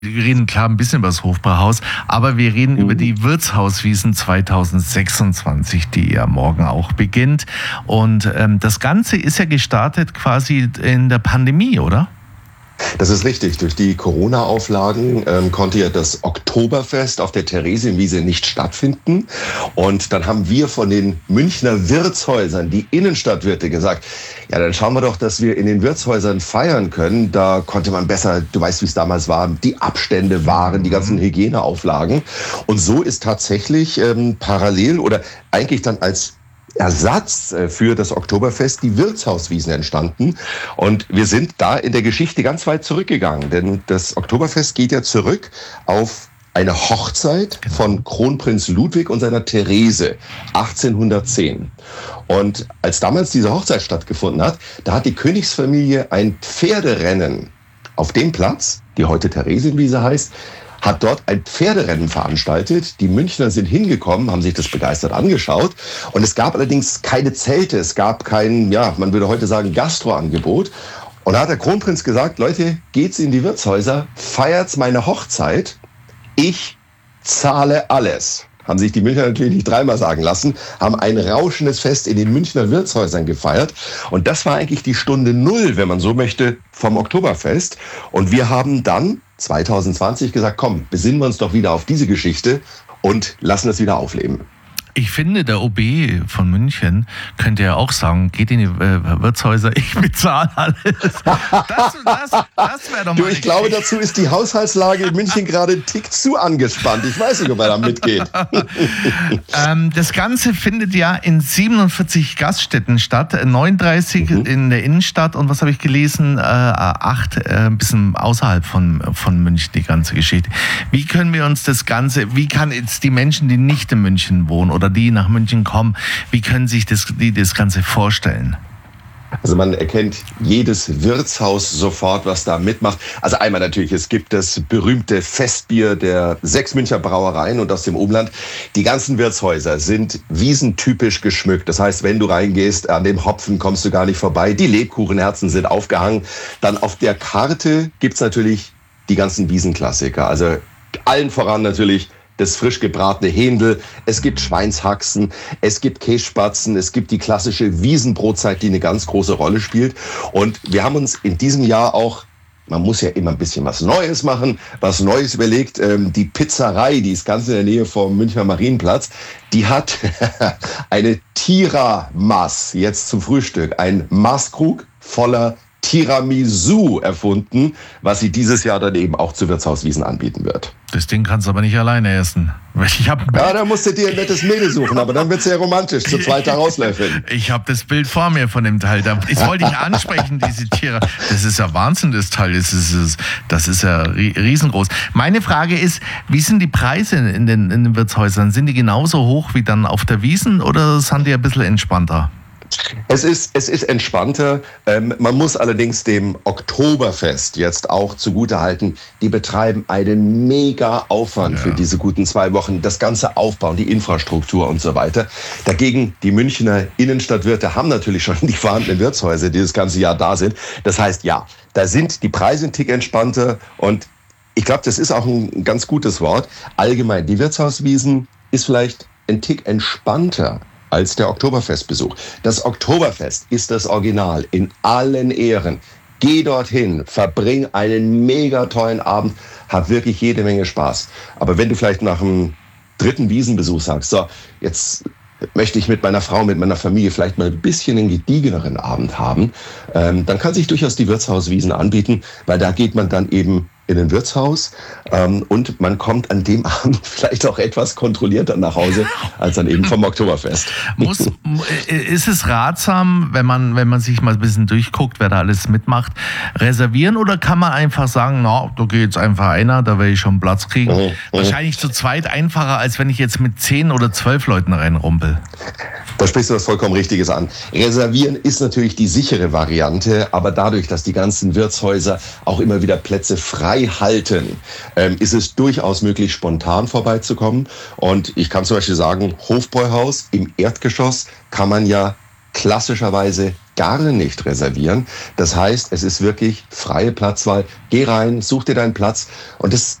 Wir reden klar ein bisschen über das Hofbräuhaus, aber wir reden über die Wirtshauswiesen 2026, die ja morgen auch beginnt. Und das Ganze ist ja gestartet quasi in der Pandemie, oder? Das ist richtig. Durch die Corona-Auflagen konnte ja das Oktoberfest auf der Theresienwiese nicht stattfinden. Und dann haben wir von den Münchner Wirtshäusern, die Innenstadtwirte, gesagt, ja, dann schauen wir doch, dass wir in den Wirtshäusern feiern können. Da konnte man besser, du weißt, wie es damals war, die Abstände wahren, die ganzen Hygieneauflagen. Und so ist tatsächlich parallel oder eigentlich dann als Ersatz für das Oktoberfest die Wirtshauswiesen entstanden. Und wir sind da in der Geschichte ganz weit zurückgegangen, denn das Oktoberfest geht ja zurück auf eine Hochzeit von Kronprinz Ludwig und seiner Therese 1810. Und als damals diese Hochzeit stattgefunden hat, da hat die Königsfamilie ein Pferderennen auf dem Platz, die heute Theresienwiese heißt, hat dort ein Pferderennen veranstaltet. Die Münchner sind hingekommen, haben sich das begeistert angeschaut. Und es gab allerdings keine Zelte, es gab kein, ja, man würde heute sagen, Gastroangebot. Und da hat der Kronprinz gesagt, Leute, geht's in die Wirtshäuser, feiert's meine Hochzeit, ich zahle alles. Haben sich die Münchner natürlich nicht dreimal sagen lassen, haben ein rauschendes Fest in den Münchner Wirtshäusern gefeiert. Und das war eigentlich die Stunde Null, wenn man so möchte, vom Oktoberfest. Und wir haben dann 2020 gesagt, komm, besinnen wir uns doch wieder auf diese Geschichte und lassen es wieder aufleben. Ich finde, der OB von München könnte ja auch sagen, geht in die Wirtshäuser, ich bezahle alles. Das wäre doch mal. Ich glaube, dazu ist die Haushaltslage in München gerade einen Tick zu angespannt. Ich weiß nicht, ob er da mitgeht. Das Ganze findet ja in 47 Gaststätten statt, 39 in der Innenstadt und was habe ich gelesen, 8 ein bisschen außerhalb von München, die ganze Geschichte. Wie können wir uns das Ganze, wie kann jetzt die Menschen, die nicht in München wohnen oder die nach München kommen, wie können sich das Ganze vorstellen? Also man erkennt jedes Wirtshaus sofort, was da mitmacht. Also einmal natürlich, es gibt das berühmte Festbier der 6 Münchner Brauereien und aus dem Umland. Die ganzen Wirtshäuser sind wiesentypisch geschmückt. Das heißt, wenn du reingehst, an dem Hopfen kommst du gar nicht vorbei. Die Lebkuchenherzen sind aufgehangen. Dann auf der Karte gibt's natürlich die ganzen Wiesenklassiker. Also allen voran natürlich das frisch gebratene Händel, es gibt Schweinshaxen, es gibt Kässpatzen, es gibt die klassische Wiesenbrotzeit, die eine ganz große Rolle spielt. Und wir haben uns in diesem Jahr auch, man muss ja immer ein bisschen was Neues machen, was Neues überlegt. Die Pizzerei, die ist ganz in der Nähe vom Münchner Marienplatz, die hat eine Tiramas jetzt zum Frühstück, ein Maßkrug voller Tiramisu erfunden, was sie dieses Jahr dann eben auch zu Wirtshauswiesen anbieten wird. Das Ding kannst du aber nicht alleine essen. Da musst du dir ein nettes Mädel suchen, aber dann wird's sehr romantisch, zu zweit herauslöffeln. Ich habe das Bild vor mir von dem Teil. Das wollte ich ansprechen, diese Tiere. Das ist ja Wahnsinn, das Teil. Das ist ja riesengroß. Meine Frage ist, wie sind die Preise in den Wirtshäusern? Sind die genauso hoch wie dann auf der Wiesn oder sind die ein bisschen entspannter? Es ist entspannter. Man muss allerdings dem Oktoberfest jetzt auch zugutehalten, die betreiben einen mega Aufwand für diese guten 2 Wochen. Das ganze Aufbauen, die Infrastruktur und so weiter. Dagegen, die Münchner Innenstadtwirte haben natürlich schon die vorhandenen Wirtshäuser, die das ganze Jahr da sind. Das heißt, ja, da sind die Preise ein Tick entspannter und ich glaube, das ist auch ein ganz gutes Wort. Allgemein, die Wirtshauswiesen ist vielleicht ein Tick entspannter als der Oktoberfestbesuch. Das Oktoberfest ist das Original in allen Ehren. Geh dorthin, verbring einen mega tollen Abend, hab wirklich jede Menge Spaß. Aber wenn du vielleicht nach dem 3. Wiesenbesuch sagst, so, jetzt möchte ich mit meiner Frau, mit meiner Familie vielleicht mal ein bisschen einen gediegeneren Abend haben, dann kann sich durchaus die Wirtshauswiesen anbieten, weil da geht man dann eben in ein Wirtshaus und man kommt an dem Abend vielleicht auch etwas kontrollierter nach Hause als dann eben vom Oktoberfest. Ist es ratsam, wenn man sich mal ein bisschen durchguckt, wer da alles mitmacht, reservieren oder kann man einfach sagen, na, da geht jetzt einfach einer, da werde ich schon Platz kriegen? Wahrscheinlich zu zweit einfacher, als wenn ich jetzt mit 10 oder 12 Leuten reinrumpel. Da sprichst du was vollkommen Richtiges an. Reservieren ist natürlich die sichere Variante, aber dadurch, dass die ganzen Wirtshäuser auch immer wieder Plätze frei halten, ist es durchaus möglich, spontan vorbeizukommen. Und ich kann zum Beispiel sagen, Hofbräuhaus im Erdgeschoss kann man ja klassischerweise gar nicht reservieren. Das heißt, es ist wirklich freie Platzwahl. Geh rein, such dir deinen Platz. Und das